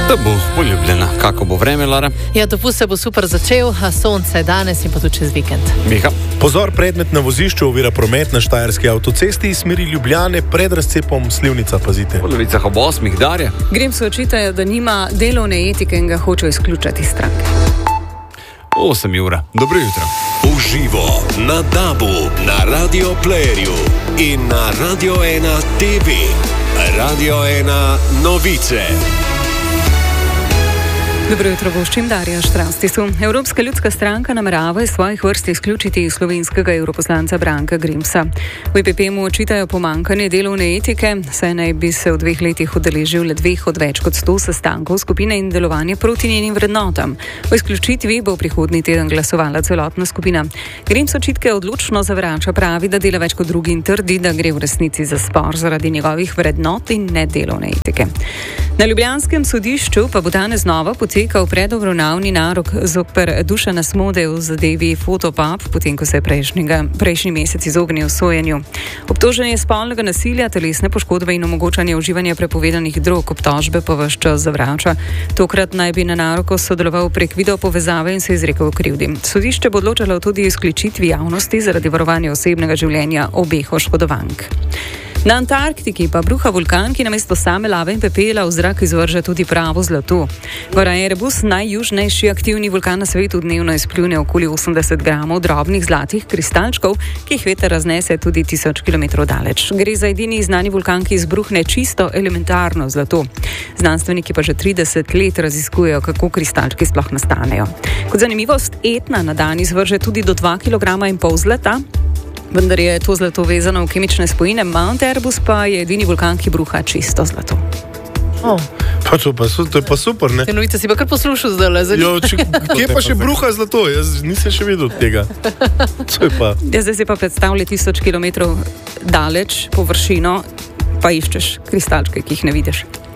Da bo poljubljena. Kako bo vreme, Lara? Ja, dopust se bo super začel, a sonce danes in pa tudi čez vikend. Miha. Pozor, predmet na vozišču ovira promet na Štajerski avtocesti iz smeri Ljubljane pred razcepom Slivnica, pazite. Po novicah ob 8. Darja. Grimsu očitajo, da nima delovne etike in ga hoče izključiti iz stranke. 8 ura. Dobro jutro. Uživo na DAB-u, na Radio Playerju in na Radio 1 TV. Radio 1 novice. Dobro jutro, voščim Darja Štrastisu. Evropska ljudska stranka namerava iz svojih vrst izključiti slovenskega evroposlanca Branka Grimsa. V EPP mu očitajo pomanjkanje delovne etike, saj naj bi se v 2 letih udeležil le 2 od več kot 100 sestankov skupine in delovanje proti njenim vrednotam. O izključitvi bo prihodnji teden glasovala celotna skupina. Grims očitke odločno zavrača, pravi, da dela več kot drugi in trdi, da gre v resnici za spor zaradi njegovih vrednot in nedelovne etike. Na ljubljanskem sodišču pa bo danes znova potekal predobravnavni narok zoper Dušana Smode v zadevi Fotopub, potem ko se je prejšnji mesec izognil sojenju. Obtožen je spolnega nasilja, telesne poškodbe in omogočanje uživanja prepovedanih drog, obtožbe pa ves čas zavrača. Tokrat naj bi na naroku sodeloval prek video povezave in se izrekel krivdi. Sodišče bo odločalo tudi o izključitvi javnosti zaradi varovanja osebnega življenja obeh oškodovank. Na Antarktiki pa bruha vulkan, ki namesto same lave in pepela v zrak izvrže tudi pravo zlato. Gora Erebus, najjužnejši aktivni vulkan na svetu, dnevno izpljune okoli 80 gramov drobnih zlatih kristalčkov, ki jih veter raznese tudi 1000 km daleč. Gre za edini znani vulkan, ki izbruhne čisto elementarno zlato. Znanstveniki pa že 30 let raziskujejo, kako kristalčki sploh nastanejo. Kot zanimivost, Etna na dan izvrže tudi do 2,5 kg zlata, vendar je to zlato vezano v kemične spojine. Mount Erebus pa je edini vulkan, ki bruha čisto zlato. To je pa super, ne? Te novice si pa kar poslušal zdaj. Kje pa še bruha zlato? Jaz nisem še videl tega. Zdaj si pa predstavlja 1000 km daleč površino, pa iščeš kristalčke, ki jih ne vidiš.